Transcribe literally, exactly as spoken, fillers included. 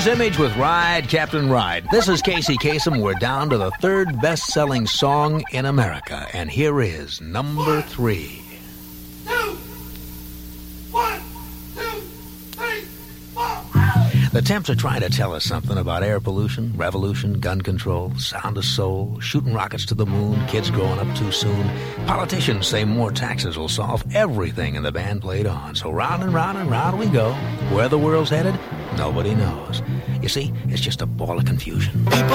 News Image with Ride, Captain Ride. This is Casey Kasem. We're down to the third best-selling song in America, and here is number one, three. Two, one, two, three, four. The Temps are trying to tell us something about air pollution, revolution, gun control, sound of soul, shooting rockets to the moon, kids growing up too soon. Politicians say more taxes will solve everything, and the band played on. So round and round and round we go. Where the world's headed, nobody knows. You see, it's just a ball of confusion.